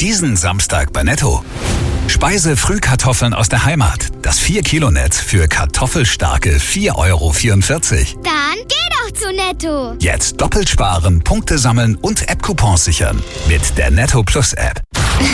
Diesen Samstag bei Netto. Speise-Frühkartoffeln aus der Heimat. Das 4-Kilo-Netz für kartoffelstarke 4,44 €. Dann geh doch zu Netto. Jetzt doppelt sparen, Punkte sammeln und App-Coupons sichern. Mit der Netto Plus App.